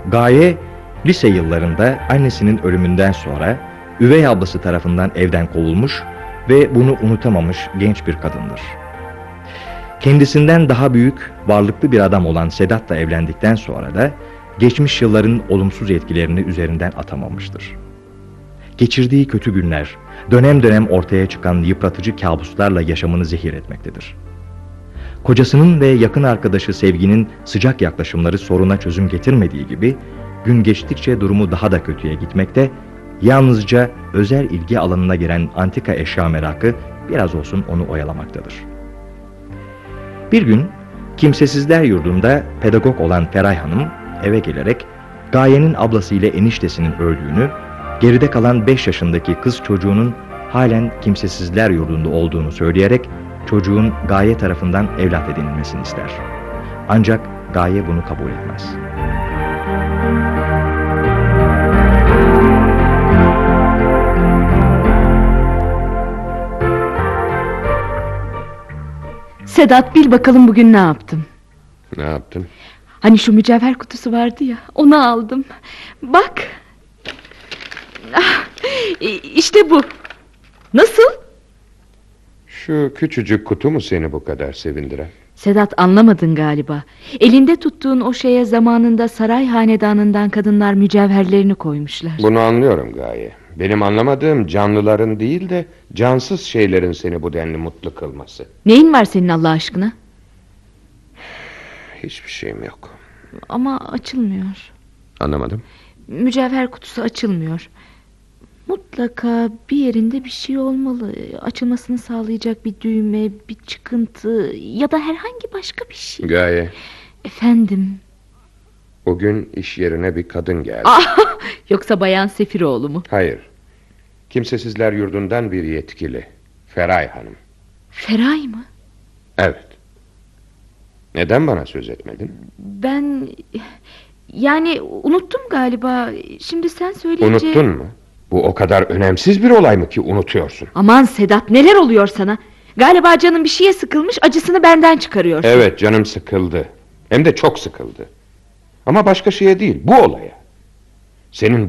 Gaye, lise yıllarında annesinin ölümünden sonra üvey ablası tarafından evden kovulmuş ve bunu unutamamış genç bir kadındır. Kendisinden daha büyük, varlıklı bir adam olan Sedat'la evlendikten sonra da geçmiş yılların olumsuz etkilerini üzerinden atamamıştır. Geçirdiği kötü günler, dönem dönem ortaya çıkan yıpratıcı kabuslarla yaşamını zehir etmektedir. Kocasının ve yakın arkadaşı Sevgi'nin sıcak yaklaşımları soruna çözüm getirmediği gibi, gün geçtikçe durumu daha da kötüye gitmekte, yalnızca özel ilgi alanına giren antika eşya merakı biraz olsun onu oyalamaktadır. Bir gün, kimsesizler yurdunda pedagog olan Feray Hanım eve gelerek Gaye'nin ablası ile eniştesinin öldüğünü, geride kalan 5 yaşındaki kız çocuğunun halen kimsesizler yurdunda olduğunu söyleyerek çocuğun Gaye tarafından evlat edinilmesini ister. Ancak Gaye bunu kabul etmez. Sedat, bil bakalım bugün ne yaptım? Ne yaptın? Hani şu mücevher kutusu vardı ya, onu aldım. Bak. İşte bu. Nasıl? Şu küçücük kutu mu seni bu kadar sevindiren? Sedat, anlamadın galiba. Elinde tuttuğun o şeye zamanında saray hanedanından kadınlar mücevherlerini koymuşlar. Bunu anlıyorum Gaye. Benim anlamadığım canlıların değil de cansız şeylerin seni bu denli mutlu kılması. Neyin var senin Allah aşkına? Hiçbir şeyim yok. Ama açılmıyor. Anlamadım. Mücevher kutusu açılmıyor. Mutlaka bir yerinde bir şey olmalı. Açılmasını sağlayacak bir düğme, bir çıkıntı ya da herhangi başka bir şey. Gaye, Efendim? o gün iş yerine bir kadın geldi. Yoksa Bayan Sefiroğlu mu? Hayır. Kimsesizler yurdundan bir yetkili. Feray Hanım. Feray mı? Evet. Neden bana söz etmedin? Ben... Yani unuttum galiba. Şimdi sen söyleyince... Unuttun mu? Bu o kadar önemsiz bir olay mı ki unutuyorsun? Aman Sedat, neler oluyor sana? Galiba canın bir şeye sıkılmış, acısını benden çıkarıyorsun. Evet, canım sıkıldı. Hem de çok sıkıldı. Ama başka şeye değil, bu olaya. Senin